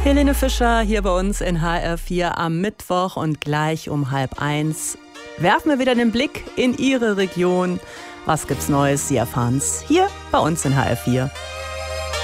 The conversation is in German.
Helene Fischer hier bei uns in HR4 am Mittwoch und gleich um 12:30 werfen wir wieder den Blick in Ihre Region. Was gibt's Neues? Sie erfahren's hier bei uns in HR4.